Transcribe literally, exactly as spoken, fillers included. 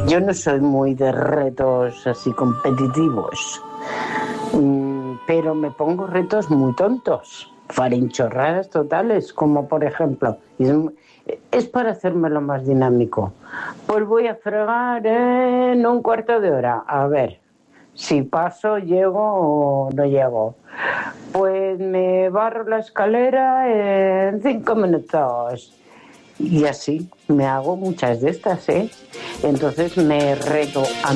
yo no soy muy de retos así competitivos, mm, pero me pongo retos muy tontos, farinchorradas totales, como por ejemplo, es, es para hacérmelo más dinámico. Pues voy a fregar en un cuarto de hora, a ver si paso, llego o no llego. Pues me barro la escalera en cinco minutos. Y así me hago muchas de estas, ¿eh? Entonces me reto a